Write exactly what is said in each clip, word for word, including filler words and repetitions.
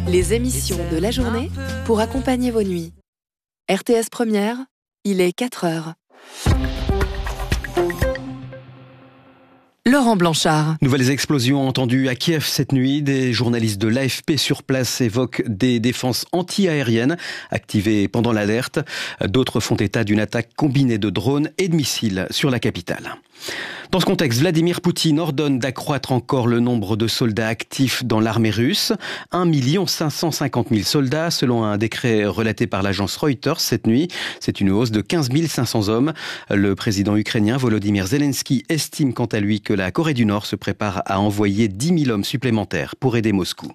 Les émissions de la journée pour accompagner vos nuits. R T S Première, il est quatre heures. Laurent Blanchard. Nouvelles explosions entendues à Kiev cette nuit. Des journalistes de l'A F P sur place évoquent des défenses anti-aériennes activées pendant l'alerte. D'autres font état d'une attaque combinée de drones et de missiles sur la capitale. Dans ce contexte, Vladimir Poutine ordonne d'accroître encore le nombre de soldats actifs dans l'armée russe. un million cinq cent cinquante mille soldats, selon un décret relaté par l'agence Reuters cette nuit. C'est une hausse de quinze mille cinq cents hommes. Le président ukrainien Volodymyr Zelensky estime quant à lui que la Corée du Nord se prépare à envoyer dix mille hommes supplémentaires pour aider Moscou.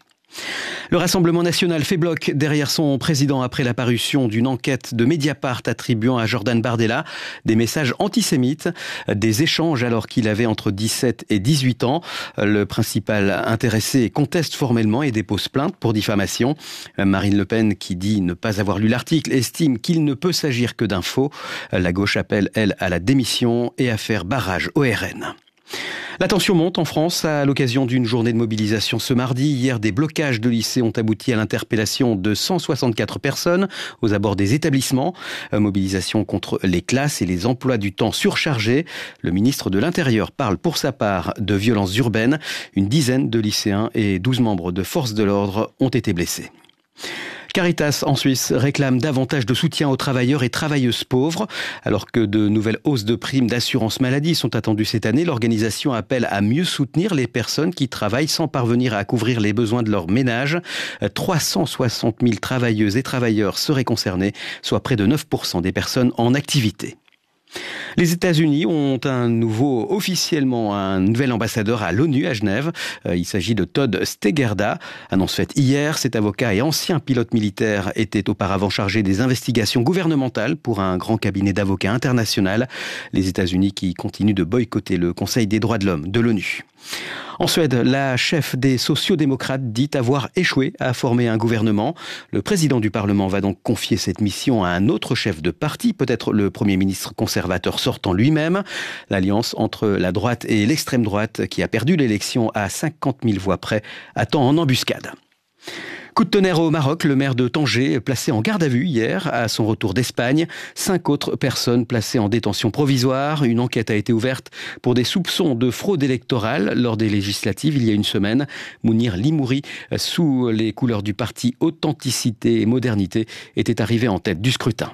Le Rassemblement national fait bloc derrière son président après la parution d'une enquête de Mediapart attribuant à Jordan Bardella des messages antisémites, des échanges alors qu'il avait entre dix-sept et dix-huit ans. Le principal intéressé conteste formellement et dépose plainte pour diffamation. Marine Le Pen, qui dit ne pas avoir lu l'article, estime qu'il ne peut s'agir que d'un faux. La gauche appelle, elle, à la démission et à faire barrage au R N. La tension monte en France à l'occasion d'une journée de mobilisation ce mardi. Hier, des blocages de lycées ont abouti à l'interpellation de cent soixante-quatre personnes aux abords des établissements. Mobilisation contre les classes et les emplois du temps surchargés. Le ministre de l'Intérieur parle pour sa part de violences urbaines. Une dizaine de lycéens et douze membres de forces de l'ordre ont été blessés. Caritas en Suisse réclame davantage de soutien aux travailleurs et travailleuses pauvres. Alors que de nouvelles hausses de primes d'assurance maladie sont attendues cette année, l'organisation appelle à mieux soutenir les personnes qui travaillent sans parvenir à couvrir les besoins de leur ménage. trois cent soixante mille travailleuses et travailleurs seraient concernés, soit près de neuf pour cent des personnes en activité. Les États-Unis ont un nouveau, officiellement, un nouvel ambassadeur à l'ONU à Genève. Il s'agit de Todd Stegerda. Annonce faite hier, cet avocat et ancien pilote militaire était auparavant chargé des investigations gouvernementales pour un grand cabinet d'avocats international. Les États-Unis qui continuent de boycotter le Conseil des droits de l'homme de l'ONU. En Suède, la chef des sociaux-démocrates dit avoir échoué à former un gouvernement. Le président du Parlement va donc confier cette mission à un autre chef de parti, peut-être le Premier ministre conservateur sortant lui-même. L'alliance entre la droite et l'extrême droite, qui a perdu l'élection à cinquante mille voix près, attend en embuscade. Coup de tonnerre au Maroc, le maire de Tanger placé en garde à vue hier à son retour d'Espagne. Cinq autres personnes placées en détention provisoire. Une enquête a été ouverte pour des soupçons de fraude électorale lors des législatives il y a une semaine. Mounir Limouri, sous les couleurs du parti Authenticité et Modernité, était arrivé en tête du scrutin.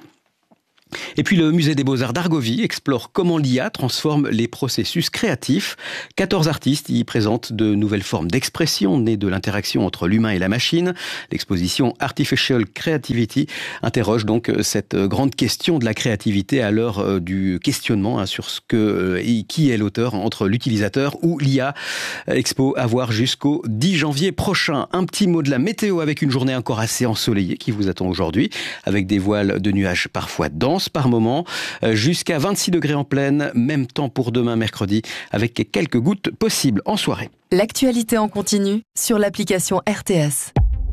Et puis le musée des Beaux-Arts d'Argovie explore comment l'I A transforme les processus créatifs. quatorze artistes y présentent de nouvelles formes d'expression nées de l'interaction entre l'humain et la machine. L'exposition Artificial Creativity interroge donc cette grande question de la créativité à l'heure du questionnement hein, sur ce que et qui est l'auteur entre l'utilisateur ou l'I A. Expo à voir jusqu'au dix janvier prochain. Un petit mot de la météo avec une journée encore assez ensoleillée qui vous attend aujourd'hui, avec des voiles de nuages parfois denses par moment, jusqu'à vingt-six degrés en pleine, même temps pour demain mercredi, avec quelques gouttes possibles en soirée. L'actualité en continu sur l'application R T S.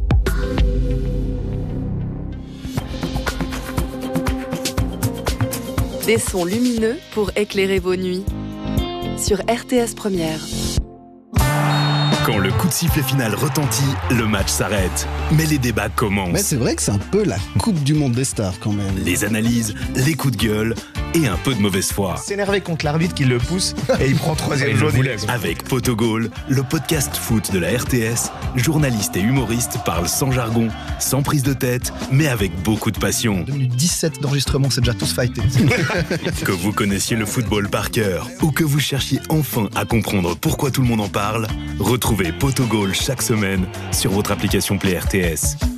Des sons lumineux pour éclairer vos nuits sur R T S Première. Quand le coup de sifflet final retentit, le match s'arrête. Mais les débats commencent. Mais c'est vrai que c'est un peu la Coupe du Monde des stars quand même. Les analyses, les coups de gueule et un peu de mauvaise foi. S'énerver contre l'arbitre qui le pousse et il prend troisième jaune. Avec Potogol, le podcast foot de la R T S, journalistes et humoristes parlent sans jargon, sans prise de tête, mais avec beaucoup de passion. deux minutes dix-sept d'enregistrement, c'est déjà tous fightés. Que vous connaissiez le football par cœur ou que vous cherchiez enfin à comprendre pourquoi tout le monde en parle, retrouvez Potogol chaque semaine sur votre application Play R T S.